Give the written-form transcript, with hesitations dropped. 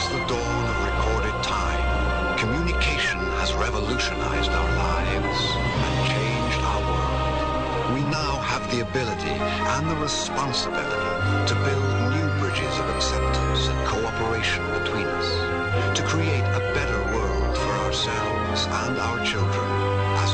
Since the dawn of recorded time, communication has revolutionized our lives and changed our world. We now have the ability and the responsibility to build new bridges of acceptance and cooperation between